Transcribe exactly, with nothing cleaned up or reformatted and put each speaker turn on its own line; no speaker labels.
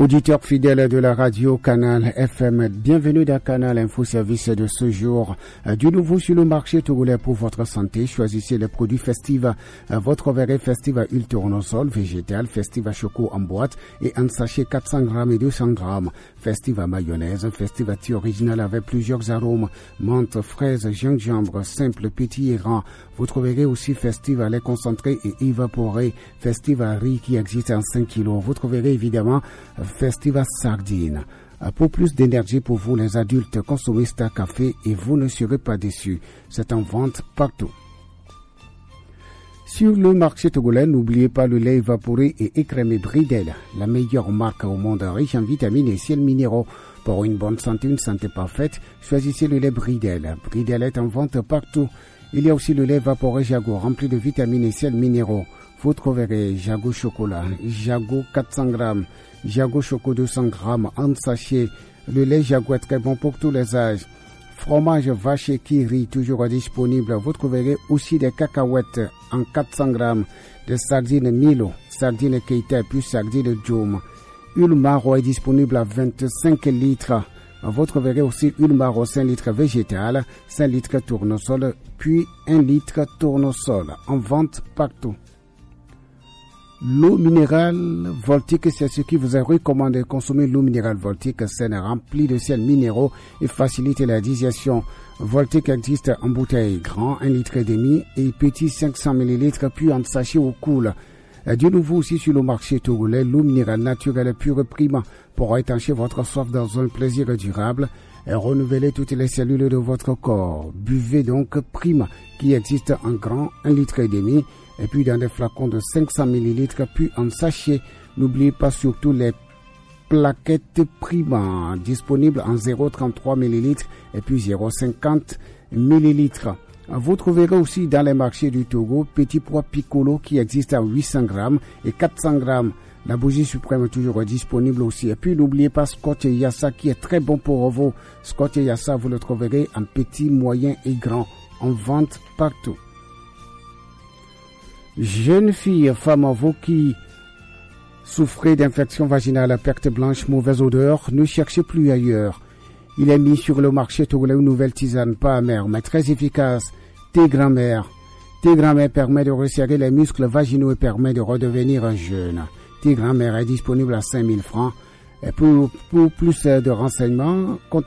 Auditeurs fidèles de la radio Canal F M, bienvenue dans Canal Info Service de ce jour. Du nouveau sur le marché togolais pour votre santé, choisissez les produits festifs. Votre verre festif à huile tournesol, végétal, festif à choco en boîte et en sachet quatre cents grammes et deux cents grammes. Festif à mayonnaise, festif à thé original avec plusieurs arômes, menthe, fraise, gingembre, simple, petit et grand. Vous trouverez aussi festif à lait concentré et évaporé, festif à riz qui existe en cinq kilos. Vous trouverez évidemment festif à sardines. Pour plus d'énergie pour vous les adultes, consommez Star Café et vous ne serez pas déçus. C'est en vente partout. Sur le marché togolais, n'oubliez pas le lait évaporé et écrémé Bridel, la meilleure marque au monde riche en vitamines et sels minéraux. Pour une bonne santé, une santé parfaite, choisissez le lait Bridel. Bridel est en vente partout. Il y a aussi le lait évaporé Jago, rempli de vitamines et sels minéraux. Vous trouverez Jago chocolat, Jago quatre cents grammes, Jago choco deux cents grammes en sachet. Le lait Jago est très bon pour tous les âges. Fromage vache et kiri, toujours disponible. Vous trouverez aussi des cacahuètes en quatre cents grammes, des sardines Milo, sardines Keita plus sardines Joum. Huile Maro est disponible à vingt-cinq litres. Vous trouverez aussi huile Maro cinq litres végétale, cinq litres tournesol, puis un litre tournesol. En vente partout. L'eau minérale Voltique, c'est ce qui vous est recommandé de consommer. L'eau minérale Voltique, c'est remplie de sels minéraux et facilite la digestion. Voltique existe en bouteille grand, un litre et demi, et petit cinq cents millilitres, puis en sachet au cool. De nouveau aussi sur le marché togolais, l'eau minérale naturelle pure prime pour étancher votre soif dans un plaisir durable et renouveler toutes les cellules de votre corps. Buvez donc prime qui existe en grand, un litre et demi, et puis dans des flacons de cinq cents millilitres, puis en sachet. N'oubliez pas surtout les plaquettes Prima, disponibles en zéro virgule trente-trois millilitres et puis zéro virgule cinquante millilitres. Vous trouverez aussi dans les marchés du Togo Petit Pois Piccolo qui existe à huit cents grammes et quatre cents grammes. La bougie suprême est toujours disponible aussi. Et puis n'oubliez pas Scotch Yassa qui est très bon pour vous. Scotch Yassa, vous le trouverez en petit, moyen et grand, en vente partout. Jeunes filles, femmes, vous qui souffrez d'infection vaginale, perte blanche, mauvaise odeur, ne cherchez plus ailleurs. Il est mis sur le marché togolais une nouvelle tisane, pas amère, mais très efficace. Thé grand-mère. Thé grand-mère permet de resserrer les muscles vaginaux et permet de redevenir jeune. Thé grand-mère est disponible à cinq mille francs. Et pour, pour plus de renseignements,